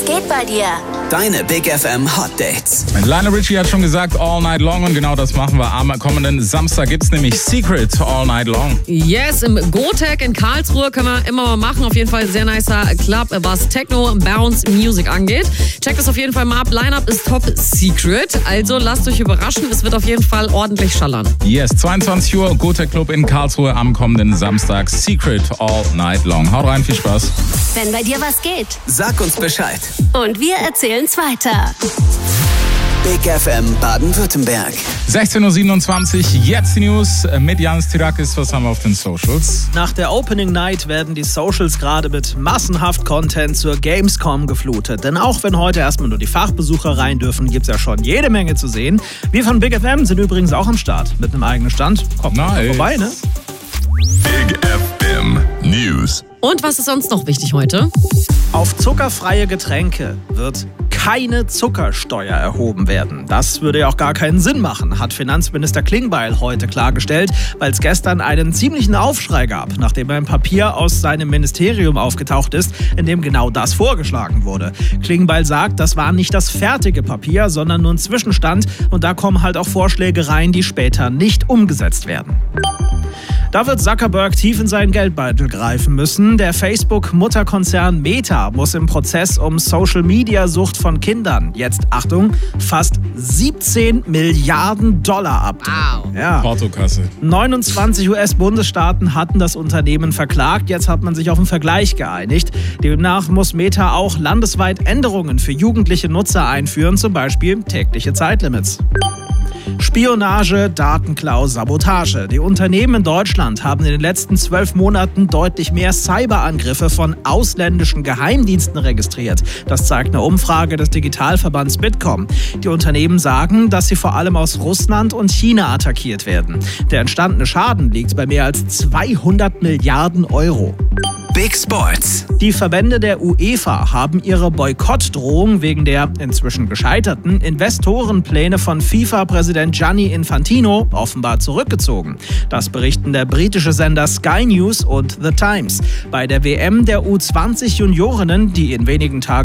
Was geht bei dir? Deine Big FM Hot Dates. Lionel Richie hat schon gesagt, All Night Long, und genau das machen wir. Am kommenden Samstag gibt's nämlich Secret All Night Long. Yes, im GoTech in Karlsruhe können wir immer mal machen. Auf jeden Fall sehr nicer Club, was Techno, Bounce, Music angeht. Checkt es auf jeden Fall mal ab. Line-Up ist top secret. Also lasst euch überraschen. Es wird auf jeden Fall ordentlich schallern. Yes, 22 Uhr, GoTech Club in Karlsruhe am kommenden Samstag. Secret All Night Long. Haut rein, viel Spaß. Wenn bei dir was geht. Sag uns Bescheid. Und wir erzählen's weiter. Big FM Baden-Württemberg. 16.27 Uhr, jetzt die News mit Janis Tirakis. Was haben wir auf den Socials? Nach der Opening Night werden die Socials gerade mit massenhaft Content zur Gamescom geflutet. Denn auch wenn heute erstmal nur die Fachbesucher rein dürfen, gibt's ja schon jede Menge zu sehen. Wir von Big FM sind übrigens auch am Start mit einem eigenen Stand. Kommt mal vorbei, ne? Big FM News. Und was ist sonst noch wichtig heute? Auf zuckerfreie Getränke wird keine Zuckersteuer erhoben werden. Das würde ja auch gar keinen Sinn machen, hat Finanzminister Klingbeil heute klargestellt, weil es gestern einen ziemlichen Aufschrei gab, nachdem ein Papier aus seinem Ministerium aufgetaucht ist, in dem genau das vorgeschlagen wurde. Klingbeil sagt, das war nicht das fertige Papier, sondern nur ein Zwischenstand, und da kommen halt auch Vorschläge rein, die später nicht umgesetzt werden. Da wird Zuckerberg tief in seinen Geldbeutel greifen müssen. Der Facebook-Mutterkonzern Meta muss im Prozess um Social-Media-Sucht von Kindern jetzt, Achtung, fast 17 Milliarden Dollar abdrehen. Wow. Ja. Portokasse. 29 US-Bundesstaaten hatten das Unternehmen verklagt. Jetzt hat man sich auf einen Vergleich geeinigt. Demnach muss Meta auch landesweit Änderungen für jugendliche Nutzer einführen, zum Beispiel tägliche Zeitlimits. Spionage, Datenklau, Sabotage. Die Unternehmen in Deutschland haben in den letzten 12 Monaten deutlich mehr Cyberangriffe von ausländischen Geheimdiensten registriert. Das zeigt eine Umfrage des Digitalverbands Bitkom. Die Unternehmen sagen, dass sie vor allem aus Russland und China attackiert werden. Der entstandene Schaden liegt bei mehr als 200 Milliarden Euro. Big Sports. Die Verbände der UEFA haben ihre Boykottdrohung wegen der inzwischen gescheiterten Investorenpläne von FIFA-Präsident Gianni Infantino offenbar zurückgezogen. Das berichten der britische Sender Sky News und The Times. Bei der WM der U20 Juniorinnen, die in wenigen Tagen